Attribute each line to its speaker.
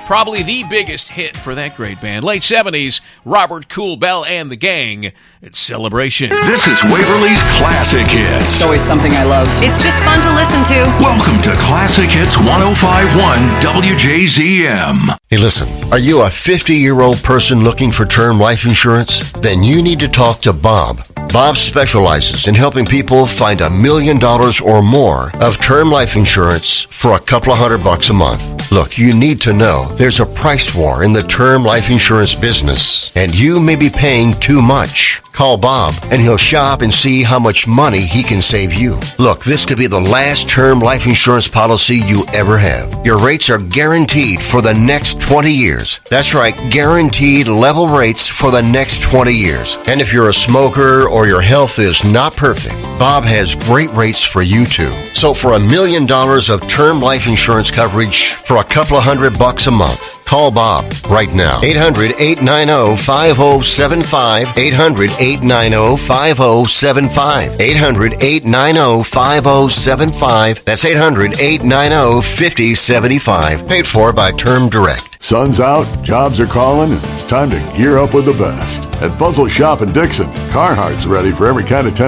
Speaker 1: Probably the biggest hit for that great band. Late 70s, Robert Cool Bell and the Gang. It's Celebration.
Speaker 2: This is Waverly's Classic Hits.
Speaker 3: It's always something I love.
Speaker 4: It's just fun to listen to.
Speaker 2: Welcome to Classic Hits 105.1 WJZM.
Speaker 5: Hey, listen, are you a 50-year-old person looking for term life insurance? Then you need to talk to Bob. Bob specializes in helping people find $1 million or more of term life insurance for a couple of $100 a month. Look, you need to know there's a price war in the term life insurance business, and you may be paying too much. Call Bob, and he'll shop and see how much money he can save you. Look, this could be the last term life insurance policy you ever have. Your rates are guaranteed for the next 20 years. That's right, guaranteed level rates for the next 20 years. And if you're a smoker or your health is not perfect, Bob has great rates for you too. So for $1 million of term life insurance coverage for a couple of $100 a month, call Bob right now. 800-890-5075. 800-890-5075. 800-890-5075. That's 800-890-5075. Paid for by Term Direct.
Speaker 6: Sun's out, jobs are calling, and it's time to gear up with the best. At Fuzzle Shop in Dixon, Carhartt's ready for every kind of tennis